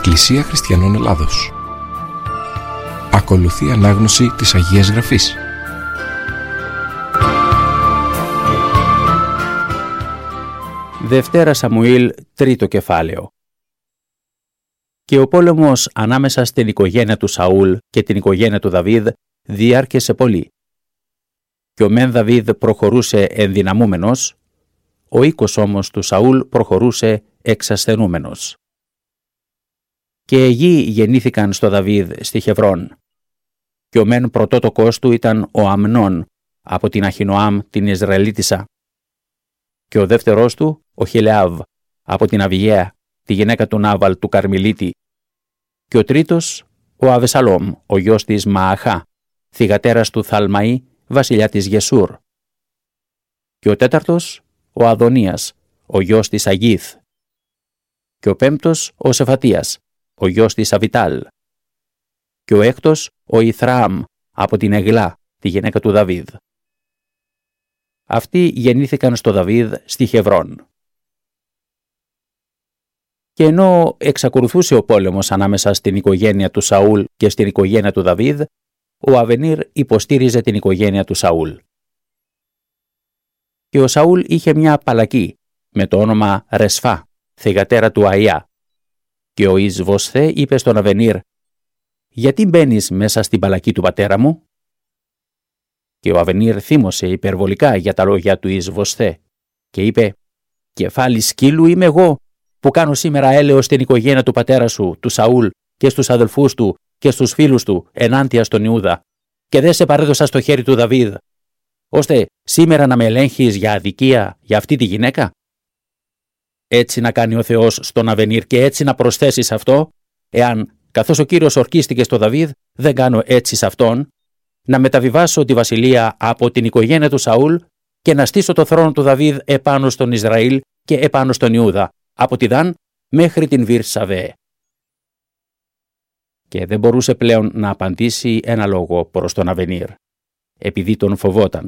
Εκκλησία Χριστιανών Ελλάδος. Ακολουθεί ανάγνωση της Αγίας Γραφής. Δευτέρα Σαμουήλ, 3ο κεφάλαιο. Και ο πόλεμος ανάμεσα στην οικογένεια του Σαούλ και την οικογένεια του Δαβίδ διάρκεσε πολύ. Και ο μεν Δαβίδ προχωρούσε ενδυναμούμενος, ο οίκος όμως του Σαούλ προχωρούσε εξασθενούμενος. Και γη γεννήθηκαν στο Δαβίδ στη Χεβρών. Και ο μεν πρωτότοκος του ήταν ο Αμνών από την Αχινωάμ την Ισραηλίτισσα. Και ο δεύτερος του ο Χιλεάβ από την Αβιγαία, τη γυναίκα του Νάβαλ του Καρμιλίτη. Και ο τρίτος ο Αβεσαλόμ, ο γιος της Μααχά, θυγατέρας του Θαλμαή, βασιλιά της Γεσούρ. Και ο τέταρτος ο Αδωνίας, ο γιος της Αγίθ. Και ο πέμπτος ο Σεφατίας, ο γιος της Αβιτάλ. Και ο έκτος ο Ιθραάμ από την Εγλά, τη γυναίκα του Δαβίδ. Αυτοί γεννήθηκαν στο Δαβίδ στη Χεβρών. Και ενώ εξακολουθούσε ο πόλεμος ανάμεσα στην οικογένεια του Σαούλ και στην οικογένεια του Δαβίδ, ο Αβενίρ υποστήριζε την οικογένεια του Σαούλ. Και ο Σαούλ είχε μια παλακή με το όνομα Ρεσφά, θυγατέρα του Αία. Και ο Ισβοσθέ είπε στον Αβενίρ: «Γιατί μπαίνεις μέσα στην παλακή του πατέρα μου?» Και ο Αβενίρ θύμωσε υπερβολικά για τα λόγια του Ισβοσθέ και είπε: «Κεφάλι σκύλου είμαι εγώ που κάνω σήμερα έλεος στην οικογένεια του πατέρα σου, του Σαούλ, και στους αδελφούς του και στους φίλους του ενάντια στον Ιούδα, και δεν σε παρέδωσα στο χέρι του Δαβίδ, ώστε σήμερα να με ελέγχεις για αδικία για αυτή τη γυναίκα?» Έτσι να κάνει ο Θεός στον Αβενίρ και έτσι να προσθέσεις αυτό, εάν, καθώς ο Κύριος ορκίστηκε στο Δαβίδ, δεν κάνω έτσι σε αυτόν, να μεταβιβάσω τη βασιλεία από την οικογένεια του Σαούλ και να στήσω το θρόνο του Δαβίδ επάνω στον Ισραήλ και επάνω στον Ιούδα, από τη Δάν μέχρι την Βυρσαβέ. Και δεν μπορούσε πλέον να απαντήσει ένα λόγο προς τον Αβενίρ, επειδή τον φοβόταν.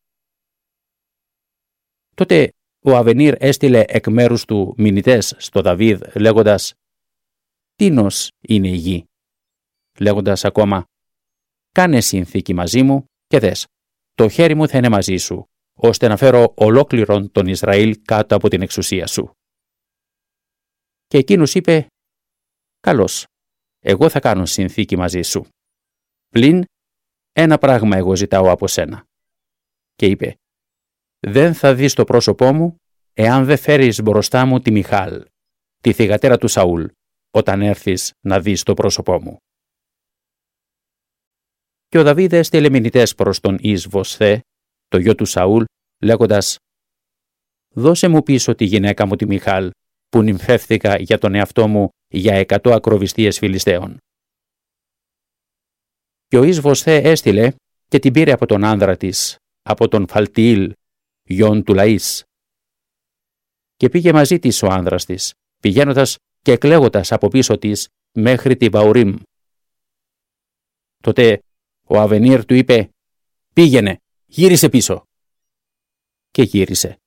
Τότε ο Αβενίρ έστειλε εκ μέρους του μηνυτές στο Δαβίδ, λέγοντας: «Τίνος είναι η γη?» Λέγοντας ακόμα: «Κάνε συνθήκη μαζί μου και δες, το χέρι μου θα είναι μαζί σου, ώστε να φέρω ολόκληρον τον Ισραήλ κάτω από την εξουσία σου». Και εκείνος είπε: «Καλώς, εγώ θα κάνω συνθήκη μαζί σου. Πλην ένα πράγμα εγώ ζητάω από σένα». Και είπε: «Δεν θα δεις το πρόσωπό μου, εάν δεν φέρεις μπροστά μου τη Μιχάλ, τη θυγατέρα του Σαούλ, όταν έρθεις να δεις το πρόσωπό μου». Και ο Δαβίδ έστειλε μηνυτές προς τον Ισβοσθέ, το γιο του Σαούλ, λέγοντας: «Δώσε μου πίσω τη γυναίκα μου τη Μιχάλ, που νυμφεύθηκα για τον εαυτό μου για 100 ακροβιστίες Φιλιστέων». Και ο Ισβοσθέ έστειλε και την πήρε από τον άνδρα της, από τον Φαλτιήλ, γιον του Λαΐς. Και πήγε μαζί της ο άνδρας της, πηγαίνοντας και εκλέγοντας από πίσω της μέχρι τη Βαουρίμ. Τότε ο Αβενίρ του είπε: «Πήγαινε, γύρισε πίσω». Και γύρισε.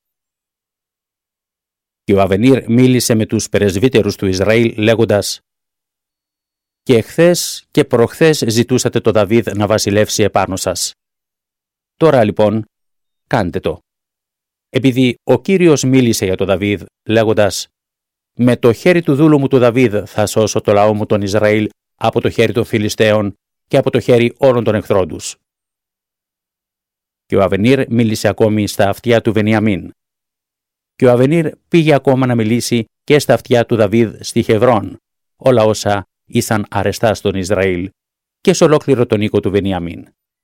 Και ο Αβενίρ μίλησε με τους πρεσβύτερους του Ισραήλ λέγοντας: «Και εχθές και προχθές ζητούσατε το Δαβίδ να βασιλεύσει επάνω σας. Τώρα λοιπόν κάντε το. Επειδή ο Κύριος μίλησε για το Δαβίδ λέγοντας: με το χέρι του δούλου μου του Δαβίδ θα σώσω το λαό μου τον Ισραήλ από το χέρι των Φιλιστέων και από το χέρι όλων των εχθρών τους». Και ο Αβενίρ μίλησε ακόμη στα αυτιά του Βενιαμίν. Και ο Αβενίρ πήγε ακόμα να μιλήσει και στα αυτιά του Δαβίδ στη Χεβρών, όλα όσα ήσαν αρεστά στον Ισραήλ, και σε ολόκληρο τον οίκο του Βενιαμίν.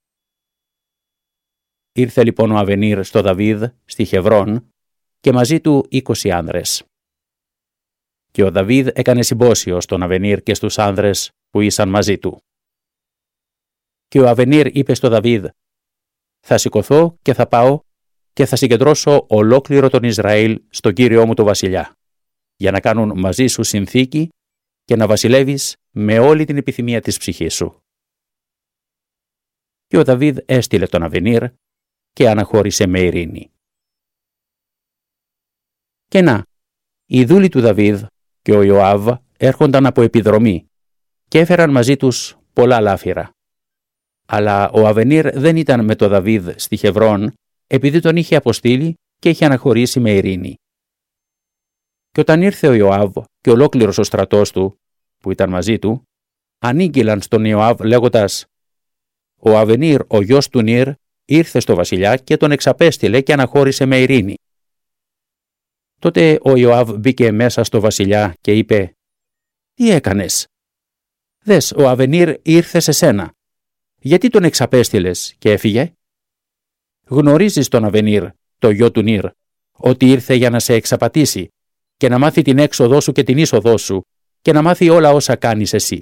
Ήρθε λοιπόν ο Αβενίρ στο Δαβίδ στη Χεβρών και μαζί του 20 άνδρες. Και ο Δαβίδ έκανε συμπόσιο στον Αβενίρ και στους άνδρες που ήσαν μαζί του. Και ο Αβενίρ είπε στο Δαβίδ: «Θα σηκωθώ και θα πάω και θα συγκεντρώσω ολόκληρο τον Ισραήλ στον Κύριό μου το βασιλιά, για να κάνουν μαζί σου συνθήκη και να βασιλεύεις με όλη την επιθυμία της ψυχής σου». Και ο Δαβίδ έστειλε τον Αβενίρ και αναχώρησε με ειρήνη. Και να, οι δούλοι του Δαβίδ και ο Ιωάβ έρχονταν από επιδρομή και έφεραν μαζί τους πολλά λάφυρα. Αλλά ο Αβενίρ δεν ήταν με το Δαβίδ στη Χεβρόν, επειδή τον είχε αποστείλει και είχε αναχωρήσει με ειρήνη. Και όταν ήρθε ο Ιωάβ και ολόκληρος ο στρατός του, που ήταν μαζί του, ανήγγειλαν στον Ιωάβ λέγοντας: «Ο Αβενίρ, ο γιος του Νίρ, ήρθε στο βασιλιά και τον εξαπέστειλε και αναχώρησε με ειρήνη». Τότε ο Ιωάβ μπήκε μέσα στο βασιλιά και είπε: «Τι έκανες? Δες, ο Αβενίρ ήρθε σε σένα. Γιατί τον εξαπέστειλες και έφυγε? Γνωρίζεις τον Αβενίρ, το γιο του Νίρ, ότι ήρθε για να σε εξαπατήσει και να μάθει την έξοδό σου και την είσοδό σου και να μάθει όλα όσα κάνεις εσύ».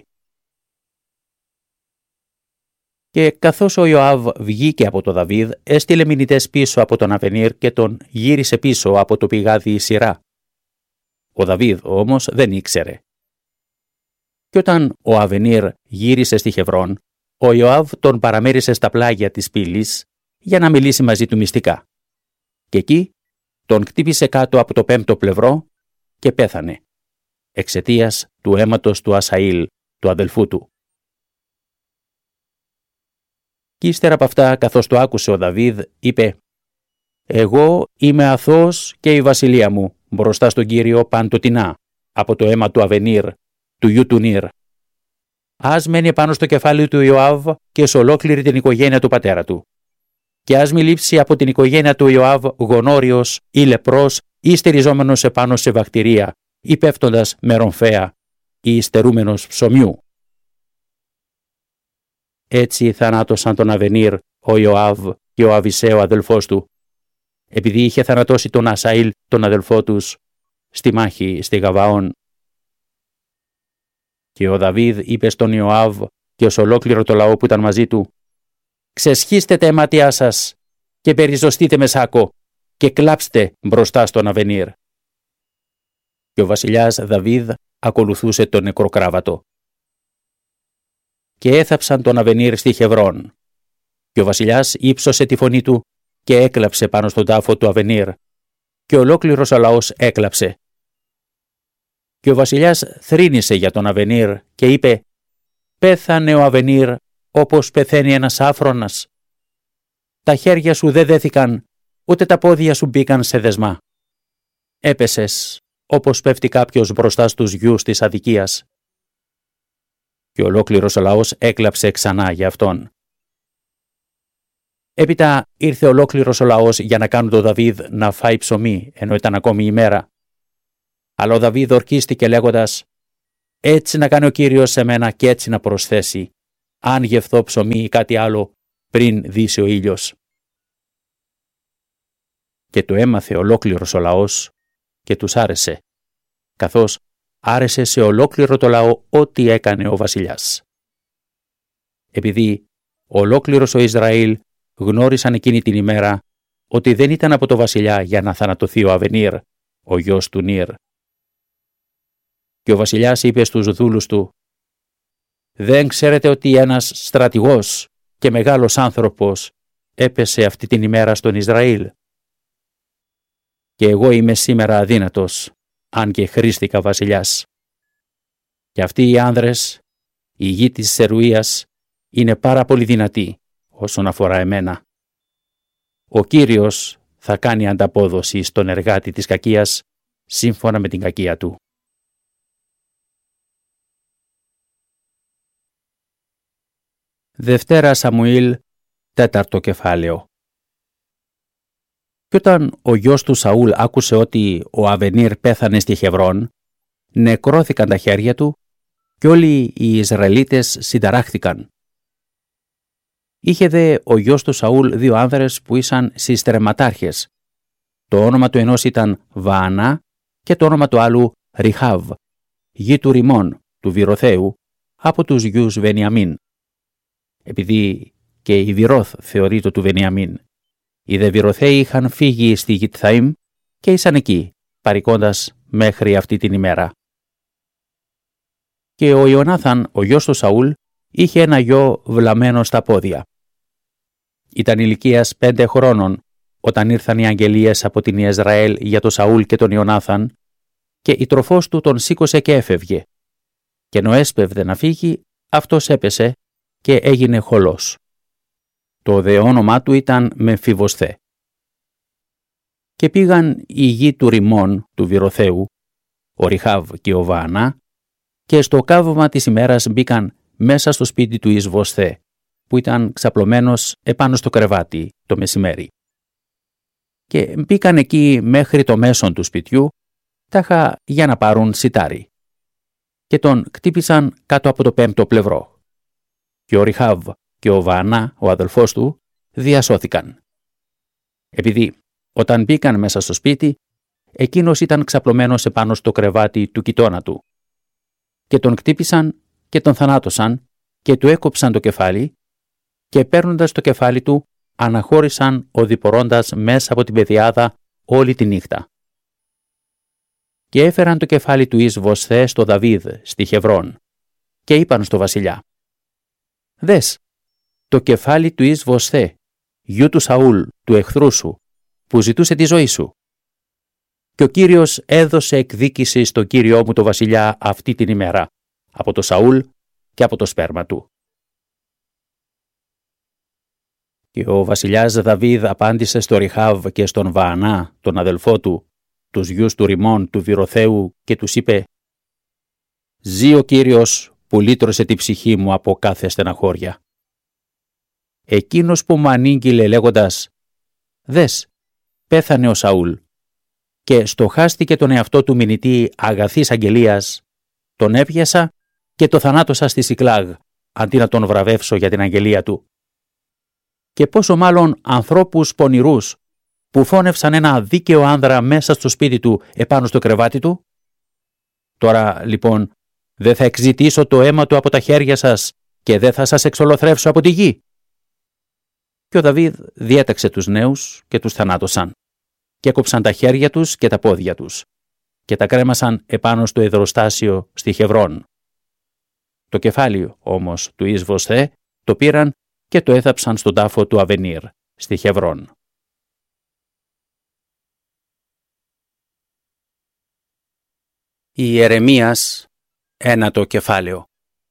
Και καθώς ο Ιωάβ βγήκε από το Δαβίδ, έστειλε μηνυτές πίσω από τον Αβενίρ και τον γύρισε πίσω από το πηγάδι η σειρά. Ο Δαβίδ όμως δεν ήξερε. Και όταν ο Αβενίρ γύρισε στη Χεβρόν, ο Ιωάβ τον παραμέρισε στα πλάγια της πύλης για να μιλήσει μαζί του μυστικά. Και εκεί τον χτύπησε κάτω από το πέμπτο πλευρό και πέθανε, εξαιτίας του αίματος του Ασαήλ, του αδελφού του. Κι ύστερα από αυτά, καθώς το άκουσε ο Δαβίδ, είπε: «Εγώ είμαι αθώος και η βασιλεία μου μπροστά στον Κύριο παντοτινά από το αίμα του Αβενίρ, του γιου του Νίρ. Ας μένει πάνω στο κεφάλι του Ιωάβ και σε ολόκληρη την οικογένεια του πατέρα του. Και ας μη λείψει από την οικογένεια του Ιωάβ γονόριος ή λεπρός ή στεριζόμενος επάνω σε βακτηρία ή πέφτοντας με ρομφαία ή στερούμενος ψωμιού». Έτσι θανάτωσαν τον Αβενίρ ο Ιωάβ και ο Αβισέ ο αδελφός του, επειδή είχε θανατώσει τον Ασαήλ τον αδελφό τους στη μάχη στη Γαβαών. Και ο Δαβίδ είπε στον Ιωάβ και ως ολόκληρο το λαό που ήταν μαζί του: «Ξεσχίστε τα αίματιά σας και περιζωστείτε με σάκο και κλάψτε μπροστά στον Αβενίρ». Και ο βασιλιάς Δαβίδ ακολουθούσε τον νεκροκράβατο. Και έθαψαν τον Αβενίρ στη Χεβρόν. Και ο βασιλιάς ύψωσε τη φωνή του και έκλαψε πάνω στον τάφο του Αβενίρ. Και ολόκληρος ο λαός έκλαψε. Και ο βασιλιάς θρήνησε για τον Αβενίρ και είπε: «Πέθανε ο Αβενίρ όπως πεθαίνει ένας άφρονας. Τα χέρια σου δεν δέθηκαν, ούτε τα πόδια σου μπήκαν σε δεσμά. Έπεσες όπως πέφτει κάποιος μπροστά στους γιους της αδικίας». Και ολόκληρος ο λαός έκλαψε ξανά για αυτόν. Έπειτα ήρθε ολόκληρος ο λαός για να κάνουν τον Δαβίδ να φάει ψωμί, ενώ ήταν ακόμη ημέρα. Αλλά ο Δαβίδ ορκίστηκε λέγοντας: «Έτσι να κάνει ο Κύριος σε μένα και έτσι να προσθέσει, αν γευθώ ψωμί ή κάτι άλλο πριν δύσει ο ήλιος». Και το έμαθε ολόκληρος ο λαός και τους άρεσε, καθώς άρεσε σε ολόκληρο το λαό ό,τι έκανε ο βασιλιάς. Επειδή ολόκληρος ο Ισραήλ γνώρισαν εκείνη την ημέρα ότι δεν ήταν από το βασιλιά για να θανατωθεί ο Αβενίρ, ο γιος του Νίρ. Και ο βασιλιάς είπε στους δούλους του: «Δεν ξέρετε ότι ένας στρατηγός και μεγάλος άνθρωπος έπεσε αυτή την ημέρα στον Ισραήλ? Και εγώ είμαι σήμερα αδύνατος, αν και χρήστηκα βασιλιάς. Και αυτοί οι άνδρες, η γη της Σερουίας, είναι πάρα πολύ δυνατή όσον αφορά εμένα. Ο Κύριος θα κάνει ανταπόδοση στον εργάτη της κακίας σύμφωνα με την κακία του». Δευτέρα Σαμουήλ, 4ο κεφάλαιο. Και όταν ο γιος του Σαούλ άκουσε ότι ο Αβενίρ πέθανε στη Χεβρόν, νεκρώθηκαν τα χέρια του και όλοι οι Ισραηλίτες συνταράχθηκαν. Είχε δε ο γιος του Σαούλ δύο άνδρες που ήσαν συστρεματάρχες. Το όνομα του ενός ήταν Βαανά και το όνομα του άλλου Ριχάβ, γη του Ριμών, του Βηροθέου, από τους γιους Βενιαμίν. Επειδή και η Βηρώθ θεωρείται του Βενιαμίν. Οι δε Βηροθέοι είχαν φύγει στη Γιτθαΐμ και ήσαν εκεί, παρικώντας μέχρι αυτή την ημέρα. Και ο Ιωνάθαν, ο γιος του Σαούλ, είχε ένα γιο βλαμμένο στα πόδια. Ήταν ηλικίας 5 χρόνων όταν ήρθαν οι αγγελίες από την Ιεσραήλ για τον Σαούλ και τον Ιωνάθαν, και η τροφός του τον σήκωσε και έφευγε, και ενώ έσπευδε να φύγει, αυτός έπεσε και έγινε χολός. Το δε όνομά του ήταν Μεμφιβοσθέ. Και πήγαν οι γη του Ριμών του Βηροθέου, ο Ριχάβ και ο Βαανά, και στο κάβωμα της ημέρας μπήκαν μέσα στο σπίτι του Ισβοσθέ, που ήταν ξαπλωμένος επάνω στο κρεβάτι το μεσημέρι. Και μπήκαν εκεί μέχρι το μέσον του σπιτιού, τάχα για να πάρουν σιτάρι. Και τον κτύπησαν κάτω από το πέμπτο πλευρό. Και ο Ριχάβ και ο Βαανά, ο αδελφός του, διασώθηκαν. Επειδή όταν μπήκαν μέσα στο σπίτι, εκείνος ήταν ξαπλωμένος επάνω στο κρεβάτι του κοιτώνα του. Και τον κτύπησαν και τον θανάτωσαν και του έκοψαν το κεφάλι και παίρνοντας το κεφάλι του αναχώρησαν οδηπορώντας μέσα από την πεδιάδα όλη τη νύχτα. Και έφεραν το κεφάλι του Ισβοσθέ στο Δαβίδ στη Χεβρών και είπαν στο βασιλιά: «Δες, το κεφάλι του Ισβοσθέ, γιου του Σαούλ, του εχθρού σου, που ζητούσε τη ζωή σου. Και ο Κύριος έδωσε εκδίκηση στο Κύριό μου το βασιλιά αυτή την ημέρα, από το Σαούλ και από το σπέρμα του». Και ο βασιλιάς Δαβίδ απάντησε στο Ριχάβ και στον Βαανά, τον αδελφό του, τους γιους του Ριμών, του Βηροθέου, και τους είπε: «Ζει ο Κύριος που λύτρωσε τη ψυχή μου από κάθε στεναχώρια. Εκείνος που μου ανήγγειλε λέγοντας: «Δες, πέθανε ο Σαούλ», και στοχάστηκε τον εαυτό του μηνυτή αγαθής αγγελίας, τον έπιασα και το θανάτωσα στη Σικλάγ, αντί να τον βραβεύσω για την αγγελία του. Και πόσο μάλλον ανθρώπους πονηρούς, που φώνευσαν ένα δίκαιο άνδρα μέσα στο σπίτι του επάνω στο κρεβάτι του. Τώρα λοιπόν δεν θα εξητήσω το αίμα του από τα χέρια σας και δεν θα σας εξολοθρεύσω από τη γη». Και ο Δαβίδ διέταξε τους νέους και τους θανάτωσαν και έκοψαν τα χέρια τους και τα πόδια τους και τα κρέμασαν επάνω στο υδροστάσιο στη Χεβρών. Το κεφάλι όμως του Ισβοσθέ το πήραν και το έθαψαν στον τάφο του Αβενίρ στη Χεβρών. Ιερεμίας, 1ο κεφάλαιο.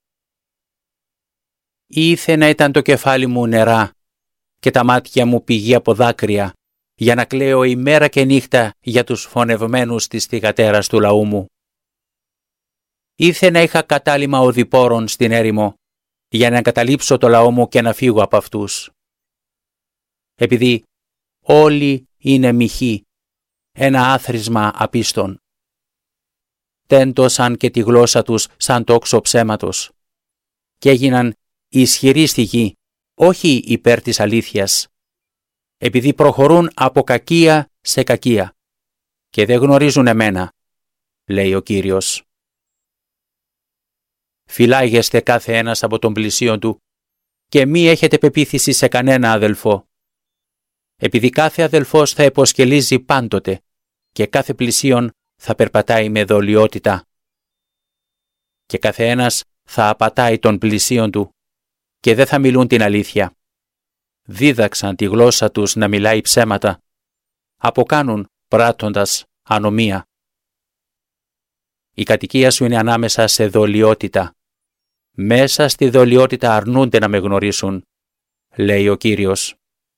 Ήθε να ήταν το κεφάλι μου νερά και τα μάτια μου πηγή από δάκρυα, για να κλαίω ημέρα και νύχτα για τους φωνευμένους της θυγατέρας του λαού μου. Ήθε να είχα κατάλημα οδηπόρων στην έρημο, για να εγκαταλείψω το λαό μου και να φύγω από αυτούς. Επειδή όλοι είναι μοιχοί, ένα άθροισμα απίστων. Τέντωσαν και τη γλώσσα τους σαν τόξο ψέματος και έγιναν ισχυροί στη γη, όχι υπέρ της αλήθειας, επειδή προχωρούν από κακία σε κακία και δεν γνωρίζουν εμένα, λέει ο Κύριος. Φυλάγεστε κάθε ένας από τον πλησίον του και μη έχετε πεποίθηση σε κανένα αδελφό, επειδή κάθε αδελφός θα υποσκελίζει πάντοτε και κάθε πλησίον θα περπατάει με δολιότητα και κάθε ένας θα απατάει τον πλησίον του και δεν θα μιλούν την αλήθεια. Δίδαξαν τη γλώσσα τους να μιλάει ψέματα, αποκάνουν πράττοντας ανομία. Η κατοικία σου είναι ανάμεσα σε δολιότητα. Μέσα στη δολιότητα αρνούνται να με γνωρίσουν, λέει ο Κύριος.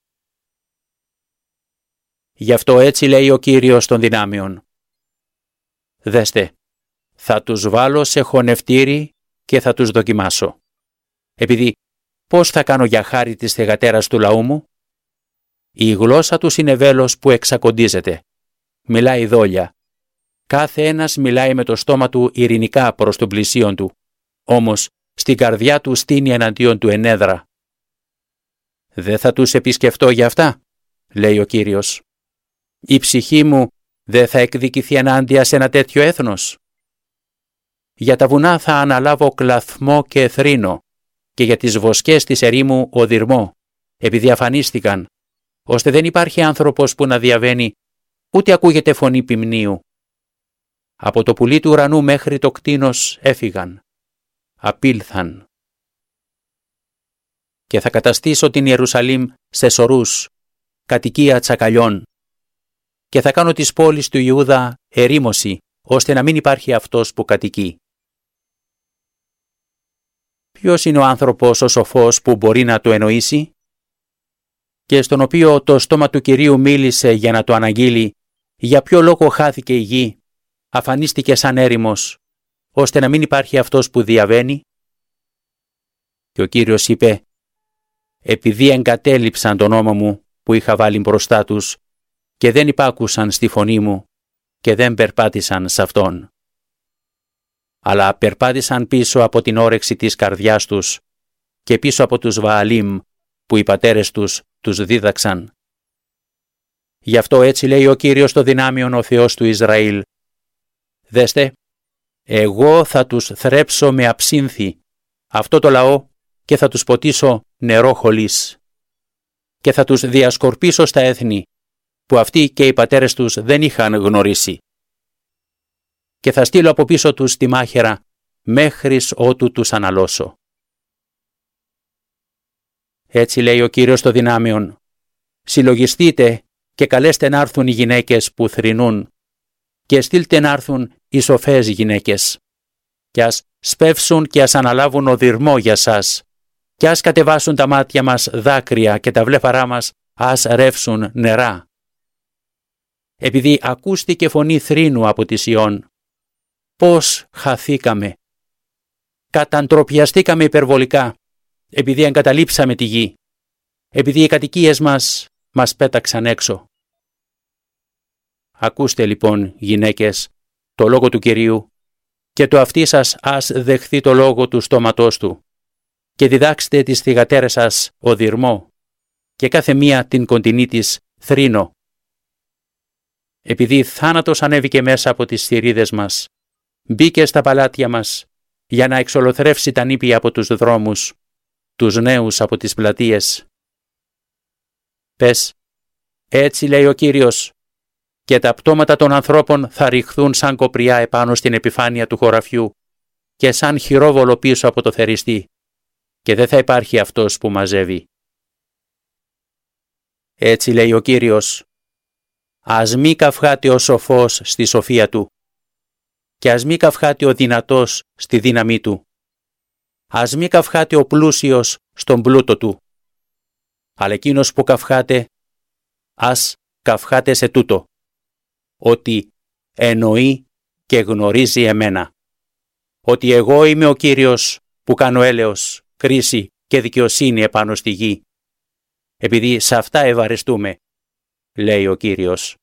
Γι' αυτό έτσι λέει ο Κύριος των δυνάμεων. Δέστε, θα τους βάλω σε χωνευτήρι και θα τους δοκιμάσω. Επειδή πώς θα κάνω για χάρη της θυγατέρας του λαού μου? Η γλώσσα τους είναι βέλος που εξακοντίζεται. Μιλάει δόλια. Κάθε ένας μιλάει με το στόμα του ειρηνικά προς τον πλησίον του, όμως στην καρδιά του στείνει εναντίον του ενέδρα. Δεν θα τους επισκεφτώ για αυτά, λέει ο Κύριος. Η ψυχή μου δεν θα εκδικηθεί ενάντια σε ένα τέτοιο έθνος. Για τα βουνά θα αναλάβω κλαθμό και θρήνο και για τις βοσκές της ερήμου οδυρμό, επειδή αφανίστηκαν, ώστε δεν υπάρχει άνθρωπος που να διαβαίνει, ούτε ακούγεται φωνή ποιμνίου. Από το πουλί του ουρανού μέχρι το κτήνος έφυγαν, απήλθαν. Και θα καταστήσω την Ιερουσαλήμ σε σωρούς, κατοικία τσακαλιών, και θα κάνω τις πόλεις του Ιούδα ερήμωση, ώστε να μην υπάρχει αυτός που κατοικεί. Ποιος είναι ο άνθρωπος ο σοφός που μπορεί να το εννοήσει και στον οποίο το στόμα του Κυρίου μίλησε για να το αναγγείλει για ποιο λόγο χάθηκε η γη, αφανίστηκε σαν έρημος, ώστε να μην υπάρχει αυτός που διαβαίνει? Και ο Κύριος είπε: επειδή εγκατέλειψαν τον νόμο μου που είχα βάλει μπροστά τους και δεν υπάκουσαν στη φωνή μου και δεν περπάτησαν σε αυτόν, αλλά περπάτησαν πίσω από την όρεξη της καρδιάς τους και πίσω από τους Βααλίμ που οι πατέρες τους δίδαξαν. Γι' αυτό έτσι λέει ο Κύριος το δυνάμιον, ο Θεός του Ισραήλ: δέστε, εγώ θα τους θρέψω με αψύνθη, αυτό το λαό, και θα τους ποτίσω νερό χολής. Και θα τους διασκορπίσω στα έθνη, που αυτοί και οι πατέρες τους δεν είχαν γνωρίσει. Και θα στείλω από πίσω τους τη μάχαιρα, μέχρις ότου τους αναλώσω. Έτσι λέει ο Κύριος το δυνάμιον: συλλογιστείτε και καλέστε να έρθουν οι γυναίκες που θρηνούν και στείλτε να έρθουν οι σοφές γυναίκες και ας σπεύσουν και ας αναλάβουν οδυρμό για σας και ας κατεβάσουν τα μάτια μας δάκρυα και τα βλέφαρά μας ας ρεύσουν νερά. Επειδή ακούστηκε φωνή θρήνου από τη Σιών, πώς χαθήκαμε, καταντροπιαστήκαμε υπερβολικά, επειδή εγκαταλείψαμε τη γη, επειδή οι κατοικίες μας πέταξαν έξω. Ακούστε λοιπόν, γυναίκες, το λόγο του Κυρίου και το αυτί σας ας δεχθεί το λόγο του στόματός του και διδάξτε τις θυγατέρες σας οδυρμό και κάθε μία την κοντινή της θρήνο. Επειδή θάνατος ανέβηκε μέσα από τις θηρίδες μας, μπήκε στα παλάτια μας για να εξολοθρεύσει τα νήπια από τους δρόμους, τους νέους από τις πλατείες. Πες, έτσι λέει ο Κύριος, και τα πτώματα των ανθρώπων θα ρηχθούν σαν κοπριά επάνω στην επιφάνεια του χωραφιού και σαν χειρόβολο πίσω από το θεριστή, και δεν θα υπάρχει αυτός που μαζεύει. Έτσι λέει ο Κύριος: ας μη καυχάται ο σοφός στη σοφία του και ας μη καυχάται ο δυνατός στη δύναμή του. Ας μη καυχάται ο πλούσιος στον πλούτο του, αλλά εκείνος που καυχάται, ας καυχάται σε τούτο, ότι εννοεί και γνωρίζει εμένα, ότι εγώ είμαι ο Κύριος που κάνω έλεος, κρίση και δικαιοσύνη επάνω στη γη, επειδή σε αυτά ευαρεστούμε, λέει ο Κύριος.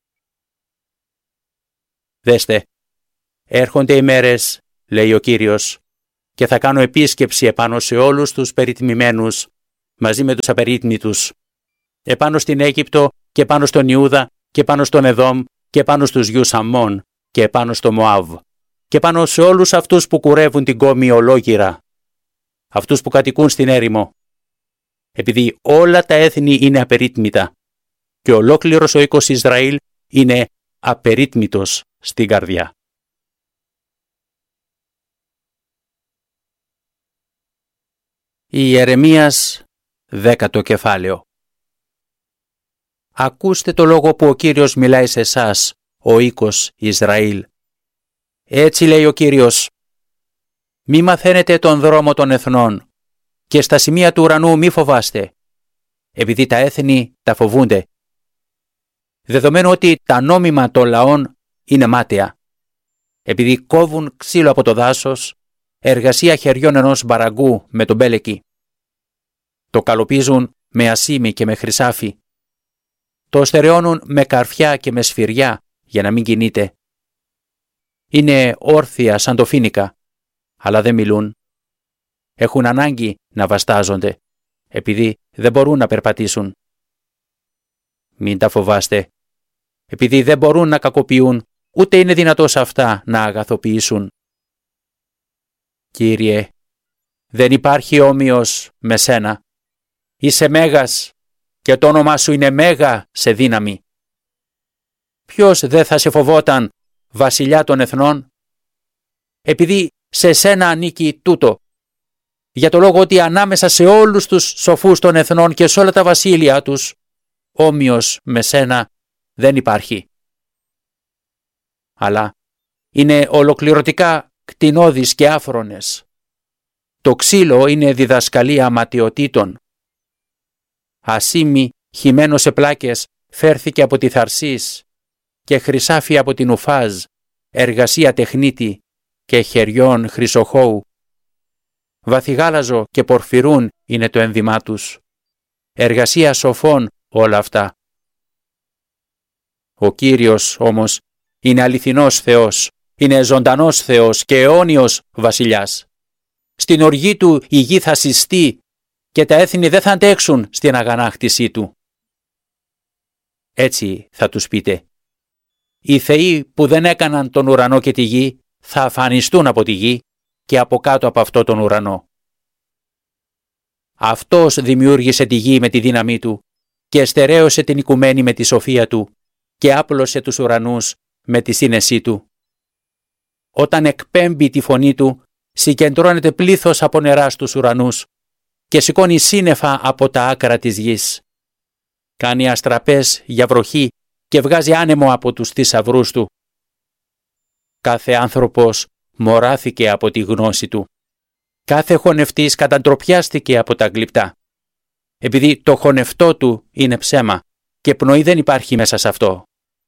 Δέστε, έρχονται οι μέρες, λέει ο Κύριος, και θα κάνω επίσκεψη επάνω σε όλους τους περιτμημένους, μαζί με τους απερίτμητους, επάνω στην Αίγυπτο και πάνω στον Ιούδα και πάνω στον Εδόμ και πάνω στους γιους Αμμών και επάνω στο Μωάβ και πάνω σε όλους αυτούς που κουρεύουν την κόμη ολόγυρα, αυτούς που κατοικούν στην έρημο, επειδή όλα τα έθνη είναι απερίτμητα και ολόκληρος ο οίκος Ισραήλ είναι απερίτμητος στην καρδιά. Ιερεμίας 10ο κεφάλαιο. Ακούστε το λόγο που ο Κύριος μιλάει σε εσάς, ο οίκος Ισραήλ. Έτσι λέει ο Κύριος: μη μαθαίνετε τον δρόμο των εθνών και στα σημεία του ουρανού μη φοβάστε, επειδή τα έθνη τα φοβούνται. Δεδομένου ότι τα νόμιμα των λαών είναι μάταια, επειδή κόβουν ξύλο από το δάσος, εργασία χεριών ενός μπαραγκού με τον μπέλεκι. Το καλοπίζουν με ασίμι και με χρυσάφι. Το στερεώνουν με καρφιά και με σφυριά για να μην κινείται. Είναι όρθια σαν το φοίνικα, αλλά δεν μιλούν. Έχουν ανάγκη να βαστάζονται, επειδή δεν μπορούν να περπατήσουν. Μην τα φοβάστε, επειδή δεν μπορούν να κακοποιούν, ούτε είναι δυνατό σε αυτά να αγαθοποιήσουν. Κύριε, δεν υπάρχει όμοιος με σένα. Είσαι μέγας και το όνομά σου είναι μέγα σε δύναμη. Ποιος δεν θα σε φοβόταν, βασιλιά των εθνών? Επειδή σε σένα ανήκει τούτο, για το λόγο ότι ανάμεσα σε όλους τους σοφούς των εθνών και σε όλα τα βασίλειά τους, όμοιος με σένα δεν υπάρχει. Αλλά είναι ολοκληρωτικά κτηνώδεις και άφρονες. Το ξύλο είναι διδασκαλία ματαιοτήτων. Ασίμι χυμένο σε πλάκες φέρθηκε από τη Θαρσής και χρυσάφι από την Ουφάζ, εργασία τεχνίτη και χεριών χρυσοχώου. Βαθυγάλαζο και πορφυρούν είναι το ένδυμά τους. Εργασία σοφών όλα αυτά. Ο Κύριος όμως είναι αληθινός Θεός, είναι ζωντανός Θεός και αιώνιος βασιλιάς. Στην οργή του η γη θα συστεί και τα έθνη δεν θα αντέξουν στην αγανάκτησή του. Έτσι θα τους πείτε. Οι θεοί που δεν έκαναν τον ουρανό και τη γη θα αφανιστούν από τη γη και από κάτω από αυτό τον ουρανό. Αυτός δημιούργησε τη γη με τη δύναμή του και στερέωσε την οικουμένη με τη σοφία του και άπλωσε τους ουρανούς με τη σύνεσή του. Όταν εκπέμπει τη φωνή του, συγκεντρώνεται πλήθος από νερά στους ουρανούς και σηκώνει σύννεφα από τα άκρα της γης. Κάνει αστραπές για βροχή και βγάζει άνεμο από τους θησαυρούς του. Κάθε άνθρωπος μοράθηκε από τη γνώση του. Κάθε χωνευτής καταντροπιάστηκε από τα γλυπτά. Επειδή το χωνευτό του είναι ψέμα και πνοή δεν υπάρχει μέσα σε αυτό.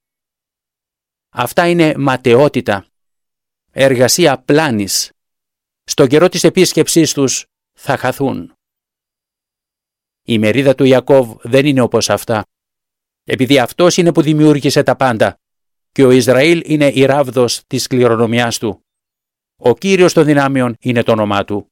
Αυτά είναι ματαιότητα, εργασία πλάνης. Στον καιρό της επίσκεψής τους θα χαθούν. Η μερίδα του Ιακώβ δεν είναι όπως αυτά, επειδή αυτός είναι που δημιούργησε τα πάντα και ο Ισραήλ είναι η ράβδος της κληρονομιάς του. Ο Κύριος των δυνάμεων είναι το όνομά του.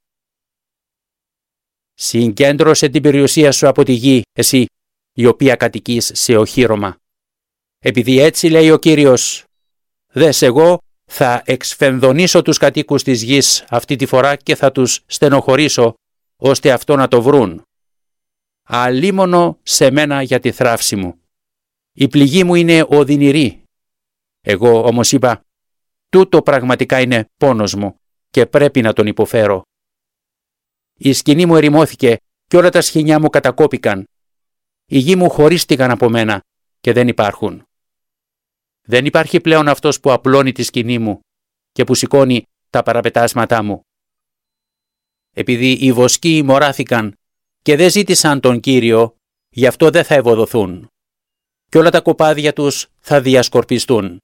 Συγκέντρωσε την περιουσία σου από τη γη, εσύ, η οποία κατοικείς σε οχύρωμα. Επειδή έτσι λέει ο Κύριος, δες εγώ θα εξφενδονήσω τους κατοίκους της γης αυτή τη φορά και θα τους στενοχωρήσω, ώστε αυτό να το βρουν. Αλίμονο σε μένα για τη θράψη μου. Η πληγή μου είναι οδυνηρή. Εγώ όμως είπα, τούτο πραγματικά είναι πόνος μου και πρέπει να τον υποφέρω. Η σκηνή μου ερημώθηκε και όλα τα σχοινιά μου κατακόπηκαν. Οι γη μου χωρίστηκαν από μένα και δεν υπάρχουν. Δεν υπάρχει πλέον αυτός που απλώνει τη σκηνή μου και που σηκώνει τα παραπετάσματά μου. Επειδή οι βοσκοί μοράθηκαν και δεν ζήτησαν τον Κύριο, γι' αυτό δεν θα ευωδοθούν. Και όλα τα κοπάδια τους θα διασκορπιστούν.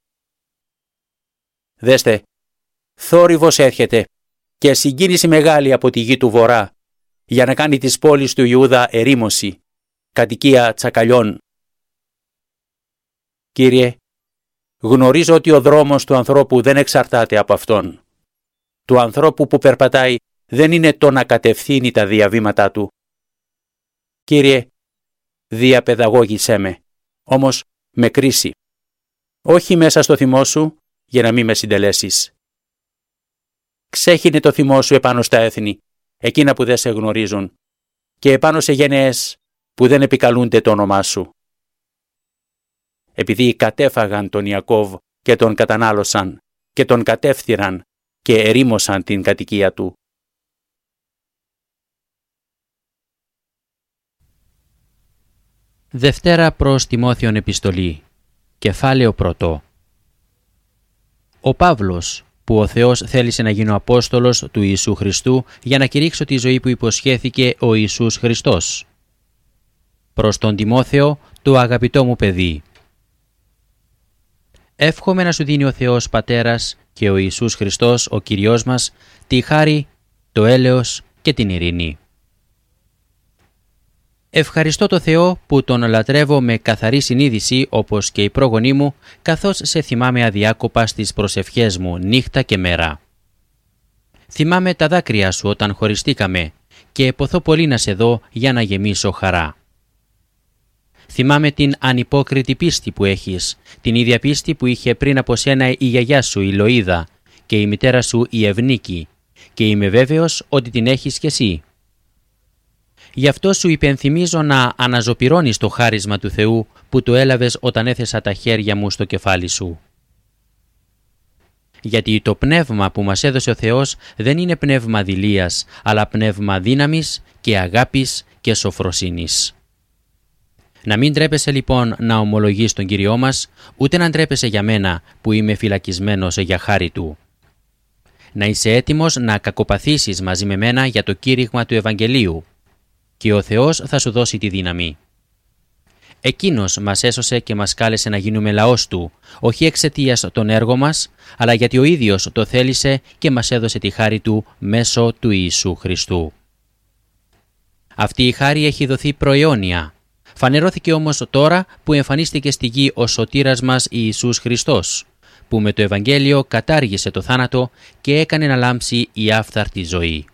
Δέστε, θόρυβος έρχεται και συγκίνηση μεγάλη από τη γη του Βορρά για να κάνει τις πόλεις του Ιούδα ερήμωση, κατοικία τσακαλιών. Κύριε, γνωρίζω ότι ο δρόμος του ανθρώπου δεν εξαρτάται από αυτόν. Του ανθρώπου που περπατάει δεν είναι το να κατευθύνει τα διαβήματά του. Κύριε, διαπαιδαγώγησέ με, όμως με κρίση. Όχι μέσα στο θυμό σου, για να μην με συντελέσεις. Ξέχυνε το θυμό σου επάνω στα έθνη, εκείνα που δεν σε γνωρίζουν, και επάνω σε γενναίες που δεν επικαλούνται το όνομά σου. Επειδή κατέφαγαν τον Ιακώβ και τον κατανάλωσαν και τον κατεύθυραν και ερήμωσαν την κατοικία του. Δευτέρα προς Τιμόθεον επιστολή, κεφάλαιο 1. Ο Παύλος, που ο Θεός θέλησε να γίνω Απόστολος του Ιησού Χριστού για να κηρύξω τη ζωή που υποσχέθηκε ο Ιησούς Χριστός. Προς τον Τιμόθεο, το αγαπητό μου παιδί. Εύχομαι να σου δίνει ο Θεός Πατέρας και ο Ιησούς Χριστός, ο Κυριός μας, τη χάρη, το έλεος και την ειρήνη. Ευχαριστώ το Θεό που τον λατρεύω με καθαρή συνείδηση όπως και οι πρόγονοί μου, καθώς σε θυμάμαι αδιάκοπα στις προσευχές μου νύχτα και μέρα. Θυμάμαι τα δάκρυα σου όταν χωριστήκαμε και ποθώ πολύ να σε δω για να γεμίσω χαρά. Θυμάμαι την ανυπόκριτη πίστη που έχεις, την ίδια πίστη που είχε πριν από σένα η γιαγιά σου η Λοΐδα και η μητέρα σου η Ευνίκη, και είμαι βέβαιος ότι την έχεις κι εσύ. Γι' αυτό σου υπενθυμίζω να αναζωπυρώνεις το χάρισμα του Θεού που το έλαβες όταν έθεσα τα χέρια μου στο κεφάλι σου. Γιατί το πνεύμα που μας έδωσε ο Θεός δεν είναι πνεύμα δειλίας, αλλά πνεύμα δύναμης και αγάπης και σοφροσύνης. Να μην τρέπεσαι λοιπόν να ομολογείς τον Κυριό μας, ούτε να ντρέπεσαι για μένα που είμαι φυλακισμένος για χάρη Του. να είσαι έτοιμος να κακοπαθήσεις μαζί με μένα για το κήρυγμα του Ευαγγελίου και ο Θεός θα σου δώσει τη δύναμη. Εκείνος μας έσωσε και μας κάλεσε να γίνουμε λαός Του, όχι εξαιτίας των έργων μας, αλλά γιατί ο ίδιος το θέλησε και μας έδωσε τη χάρη Του μέσω του Ιησού Χριστού. Αυτή η χάρη έχει δοθεί προαιώνια. Φανερώθηκε όμως τώρα που εμφανίστηκε στη γη ο σωτήρας μας Ιησούς Χριστός, που με το Ευαγγέλιο κατάργησε το θάνατο και έκανε να λάμψει η άφθαρτη ζωή.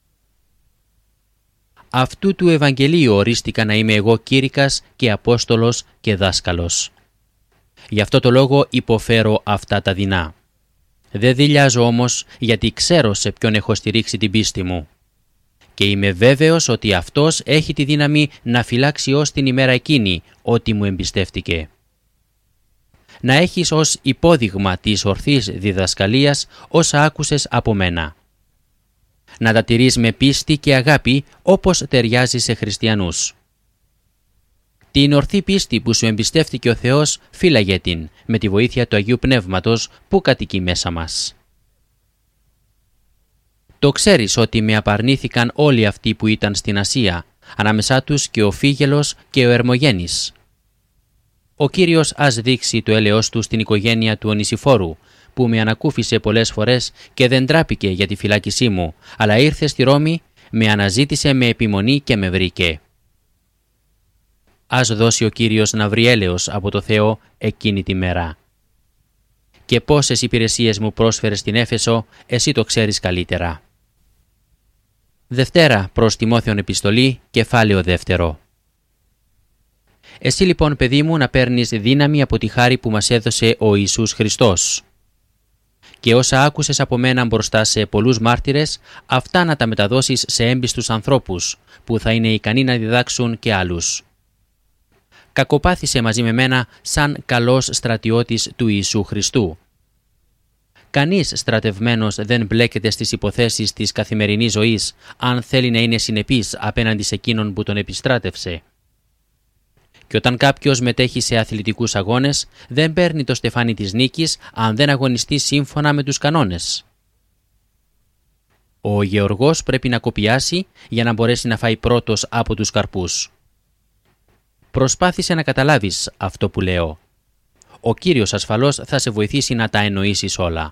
Αυτού του Ευαγγελίου ορίστηκα να είμαι εγώ κήρυκας και Απόστολος και δάσκαλος. Γι' αυτό το λόγο υποφέρω αυτά τα δεινά. Δεν δειλιάζω όμως, γιατί ξέρω σε ποιον έχω στηρίξει την πίστη μου. Και είμαι βέβαιος ότι αυτός έχει τη δύναμη να φυλάξει ως την ημέρα εκείνη ό,τι μου εμπιστεύτηκε. Να έχεις ως υπόδειγμα της ορθής διδασκαλίας όσα άκουσες από μένα. Να τα τηρείς με πίστη και αγάπη όπως ταιριάζει σε χριστιανούς. Την ορθή πίστη που σου εμπιστεύτηκε ο Θεός φύλαγε την με τη βοήθεια του Αγίου Πνεύματος που κατοικεί μέσα μας. Το ξέρεις ότι με απαρνήθηκαν όλοι αυτοί που ήταν στην Ασία, ανάμεσά τους και ο Φίγελος και ο Ερμογένης. Ο Κύριος ας δείξει το έλεος Του στην οικογένεια του Ονησιφόρου, που με ανακούφισε πολλές φορές και δεν τράπηκε για τη φυλάκισή μου, αλλά ήρθε στη Ρώμη, με αναζήτησε με επιμονή και με βρήκε. Ας δώσει ο Κύριος να βρει έλεος από το Θεό εκείνη τη μέρα. Και πόσες υπηρεσίες μου πρόσφερε στην Έφεσο, εσύ το ξέρεις καλύτερα. Δευτέρα προς Τιμόθεον επιστολή, κεφάλαιο 2. Εσύ λοιπόν, παιδί μου, να παίρνεις δύναμη από τη χάρη που μας έδωσε ο Ιησούς Χριστός. Και όσα άκουσες από μένα μπροστά σε πολλούς μάρτυρες, αυτά να τα μεταδώσεις σε έμπιστους ανθρώπους, που θα είναι ικανοί να διδάξουν και άλλους. Κακοπάθησε μαζί με μένα σαν καλός στρατιώτης του Ιησού Χριστού. Κανείς στρατευμένος δεν μπλέκεται στις υποθέσεις της καθημερινής ζωής, αν θέλει να είναι συνεπής απέναντι σε εκείνον που τον επιστράτευσε. Και όταν κάποιος μετέχει σε αθλητικούς αγώνες, δεν παίρνει το στεφάνι της νίκης αν δεν αγωνιστεί σύμφωνα με τους κανόνες. Ο γεωργός πρέπει να κοπιάσει για να μπορέσει να φάει πρώτος από τους καρπούς. Προσπάθησε να καταλάβεις αυτό που λέω. Ο Κύριος ασφαλώς θα σε βοηθήσει να τα εννοήσεις όλα.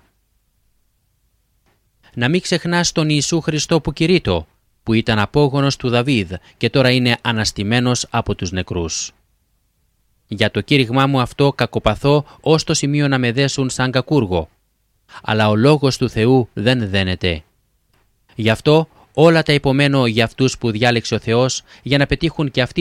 Να μην ξεχνάς τον Ιησού Χριστό που κηρύττω, που ήταν απόγονος του Δαβίδ και τώρα είναι αναστημένος από τους νεκρούς. Για το κήρυγμά μου αυτό κακοπαθώ ως το σημείο να με δέσουν σαν κακούργο, αλλά ο λόγος του Θεού δεν δένεται. Γι' αυτό όλα τα υπομένω για αυτούς που διάλεξε ο Θεός, για να πετύχουν και αυτοί